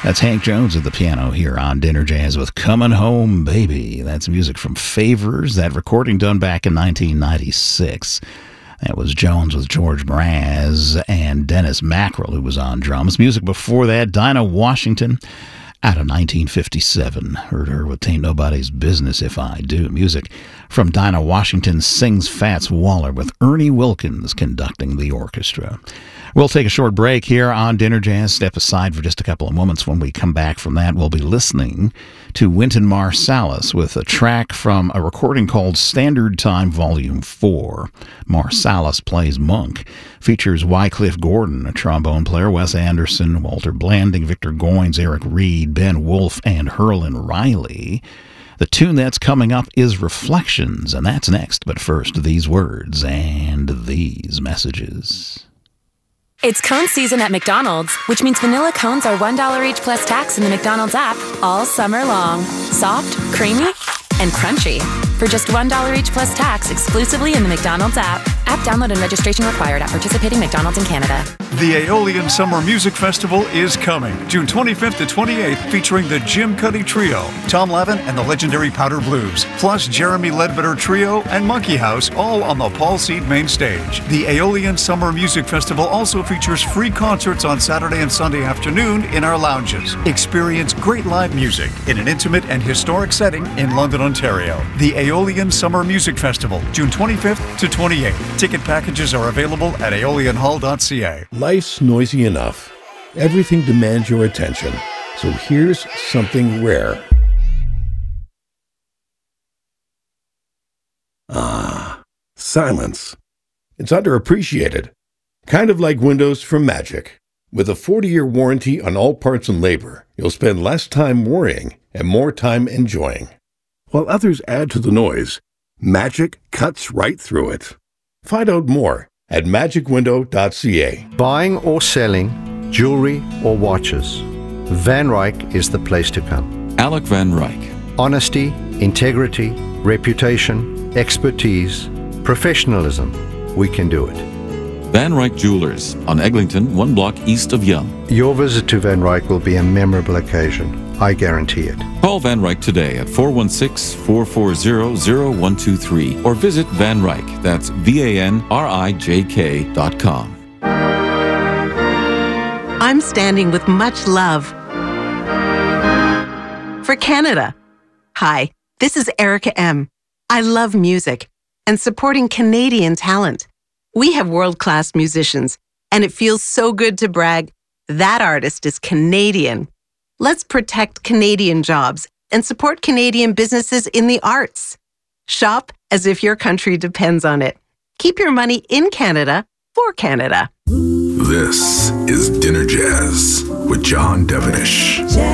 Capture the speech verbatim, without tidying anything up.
That's Hank Jones at the piano here on Dinner Jazz with Coming Home Baby. That's music from Favors, that recording done back in nineteen ninety-six. That was Jones with George Mraz and Dennis Mackerel, who was on drums. Music before that, Dinah Washington out of nineteen fifty-seven. Heard her with Tain't Nobody's Business If I Do. Music from Dinah Washington sings Fats Waller with Ernie Wilkins conducting the orchestra. We'll take a short break here on Dinner Jazz. Step aside for just a couple of moments. When we come back from that, we'll be listening to Wynton Marsalis with a track from a recording called Standard Time Volume four. Marsalis plays Monk. Features Wycliffe Gordon, a trombone player, Wes Anderson, Walter Blanding, Victor Goines, Eric Reed, Ben Wolfe, and Herlin Riley. The tune that's coming up is Reflections, and that's next. But first, these words and these messages. It's cone season at McDonald's, which means vanilla cones are one dollar each plus tax in the McDonald's app all summer long. Soft, creamy, and crunchy. For just one dollar each plus tax exclusively in the McDonald's app. App download and registration required at participating McDonald's in Canada. The Aeolian Summer Music Festival is coming June twenty-fifth to twenty-eighth, featuring the Jim Cuddy Trio, Tom Lavin and the legendary Powder Blues, plus Jeremy Ledbetter Trio and Monkey House, all on the Paul Seed main stage. The Aeolian Summer Music Festival also features free concerts on Saturday and Sunday afternoon in our lounges. Experience great live music in an intimate and historic setting in London, Ontario. The Aeolian Summer Music Festival, June twenty-fifth to twenty-eighth. Ticket packages are available at aeolian hall dot c a. Life's noisy enough. Everything demands your attention. So here's something rare. Ah, silence. It's underappreciated. Kind of like Windows from Magic. With a forty-year warranty on all parts and labor, you'll spend less time worrying and more time enjoying. While others add to the noise, Magic cuts right through it. Find out more at magic window dot c a. Buying or selling jewelry or watches, Van Ryck is the place to come. Alec Van Ryck. Honesty, integrity, reputation, expertise, professionalism. We can do it. Van Ryck Jewelers on Eglinton, one block east of Yonge. Your visit to Van Ryck will be a memorable occasion. I guarantee it. Call Van Ryck today at four one six, four four zero, zero one two three or visit Van Ryck, that's V A N R I J K dot com. I'm standing with much love for Canada. Hi, this is Erica M. I love music and supporting Canadian talent. We have world-class musicians, and it feels so good to brag, that artist is Canadian. Let's protect Canadian jobs and support Canadian businesses in the arts. Shop as if your country depends on it. Keep your money in Canada for Canada. This is Dinner Jazz with John Devenish.